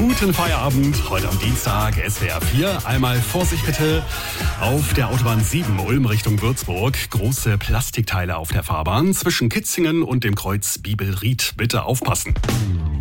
Guten Feierabend, heute am Dienstag, SWR 4. Einmal Vorsicht bitte, auf der Autobahn 7 Ulm Richtung Würzburg. Große Plastikteile auf der Fahrbahn zwischen Kitzingen und dem Kreuz Bibelried. Bitte aufpassen.